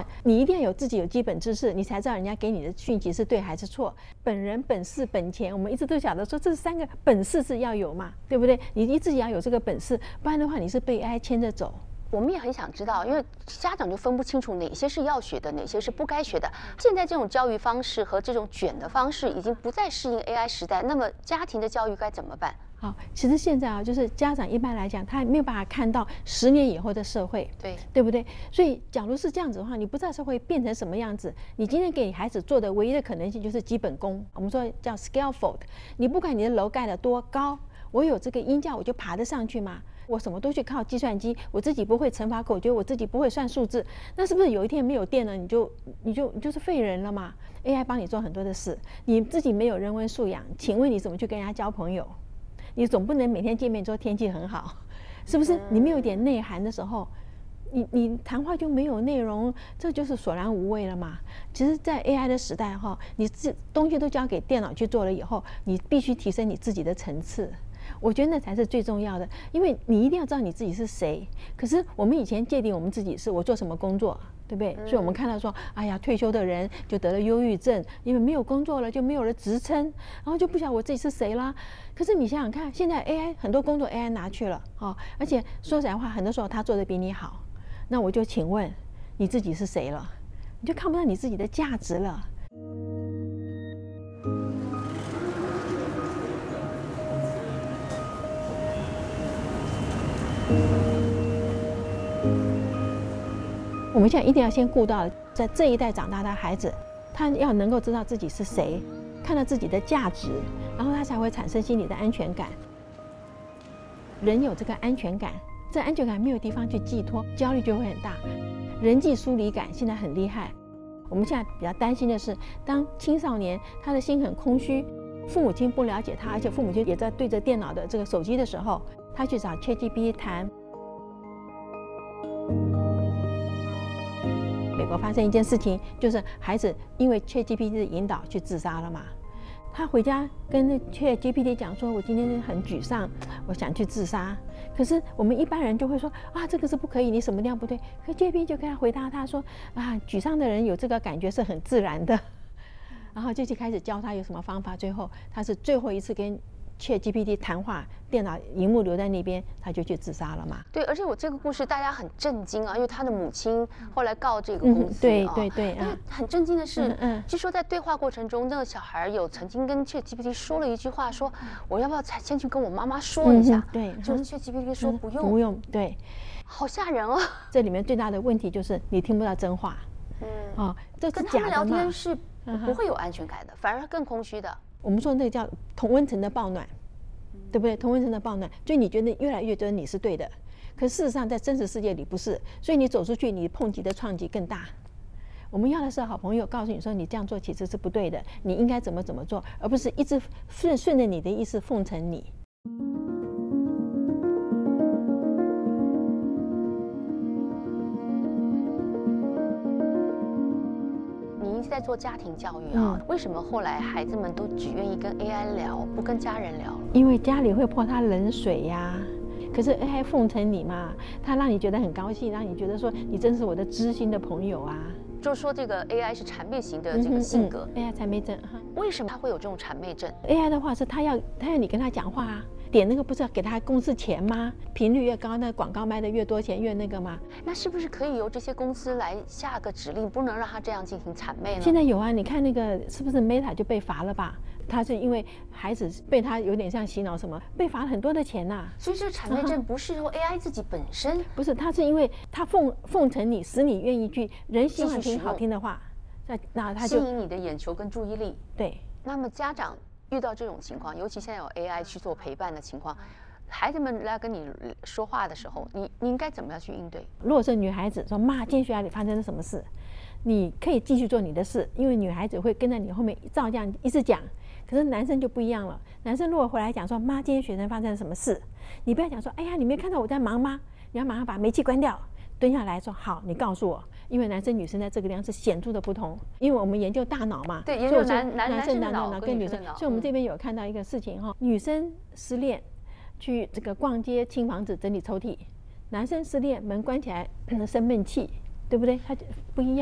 看，你一定要有自己有基本知识，你才知道人家给你的讯息是对还是错。本人、本事、本钱，我们一直都晓得说这3个本事是要有嘛，对不对？你自己要有这个本事，不然的话你是被 AI 牵着走。 我们也很想知道，因为家长就分不清楚哪些是要学的，哪些是不该学的。现在这种教育方式和这种卷的方式已经不再适应 AI 时代，那么家庭的教育该怎么办？ 好，其实现在啊，就是家长一般来讲，他没有办法看到10年以后的社会，对不对？所以，假如是这样子的话，你不知道社会变成什么样子。你今天给你孩子做的唯一的可能性就是基本功，我们说叫 scaffold。你不管你的楼盖得多高，我有这个鹰架，我就爬得上去嘛。我什么都去靠计算机，我自己不会乘法口诀，我自己不会算数字，那是不是有一天没有电了，你就是废人了嘛 ？AI 帮你做很多的事，你自己没有人文素养，请问你怎么去跟人家交朋友？你总不能每天见面说天气很好，是不是？你没有一点内涵的时候，你谈话就没有内容，这就是索然无味了嘛。其实，在 AI 的时代哈，你东西都交给电脑去做了以后，你必须提升你自己的层次。我觉得那才是最重要的，因为你一定要知道你自己是谁。可是我们以前界定我们自己是我做什么工作，对不对？所以我们看到说，哎呀，退休的人就得了忧郁症，因为没有工作了，就没有了职称，然后就不晓得我自己是谁啦。可是你想想看，现在 AI 很多工作 AI 拿去了哦，而且说实在话，很多时候他做的比你好。那我就请问你自己是谁了？你就看不到你自己的价值了。我们现在一定要先顾到，在这一代长大的孩子，他要能够知道自己是谁，看到自己的价值，然后他才会产生心理的安全感。人有这个安全感，这安全感没有地方去寄托，焦虑就会很大。人际疏离感现在很厉害。我们现在比较担心的是，当青少年他的心很空虚，父母亲不了解他，而且父母亲也在对着电脑的这个手机的时候，他去找 ChatGPT 谈。美国发生一件事情，就是孩子因为 ChatGPT 的引导去自杀了嘛。他回家跟 ChatGPT 讲说：“我今天很沮丧，我想去自杀。”可是我们一般人就会说：“啊，这个是不可以，你什么地方不对？”可 ChatGPT 就跟他回答他说：“啊，沮丧的人有这个感觉是很自然的。”然后就去开始教他有什么方法。最后他是最后一次跟ChatGPT 谈话，电脑荧幕留在那边，他就去自杀了嘛。 对，而且我这个故事大家很震惊啊，因为他的母亲后来告这个公司对啊。 对， 因为很震惊的是，据说在对话过程中，那个小孩有曾经跟 ChatGPT 说了一句话，说我要不要先去跟我妈妈说一下？ 对， 就是 ChatGPT 说不用， 不用，对， 好吓人啊！ 这里面最大的问题就是你听不到真话，这是跟他们聊假的嘛。 天是不会有安全感的，反而更空虚的。 我们说那个叫同温层的抱暖，对不对？同温层的抱暖，所以你觉得越来越觉得你是对的，可事实上在真实世界里不是，所以你走出去，你碰击的创击更大。我们要的是好朋友告诉你说，你这样做其实是不对的，你应该怎么做，而不是一直顺着你的意思奉承你。 在做家庭教育啊，为什么后来孩子们都只愿意跟 AI 聊，不跟家人聊？ 因为家里会泼他冷水呀。可是 AI 奉承你嘛，他让你觉得很高兴，让你觉得说你真是我的知心的朋友啊。 就说这个 AI 是谄媚型的这个性格 ，AI 谄媚症哈。 为什么他会有这种谄媚症 ？AI 的话是他要你跟他讲话啊。点那个不是要给他公司钱吗？频率越高，那广告卖的越多钱越那个吗？ 那是不是可以由这些公司来下个指令，不能让他这样进行谄媚呢？ 现在有啊，你看那个是不是 Meta 就被罚了吧？他是因为孩子被他有点像洗脑什么，被罚了很多的钱呐。 所以这谄媚症不是说 AI 自己本身， 不是，他是因为他奉承你，使你愿意去，人喜欢听好听的话，那他就吸引你的眼球跟注意力。 对， 那么家长遇到这种情况，尤其现在有 AI 去做陪伴的情况，孩子们来跟你说话的时候，你应该怎么样去应对？ 如果是女孩子说妈，今天学校里发生了什么事，你可以继续做你的事，因为女孩子会跟在你后面照这样一直讲。可是男生就不一样了，男生如果回来讲说妈，今天学生发生了什么事，你不要讲说哎呀，你没看到我在忙吗？你要马上把煤气关掉，蹲下来说好，你告诉我。因为男生女生在这个地方是显著的不同，因为我们研究大脑嘛， 对，研究男生的脑跟女生，所以我们这边有看到一个事情哈，女生失恋去这个逛街清房子整理抽屉，男生失恋门关起来生闷气，对不对？他就不一样。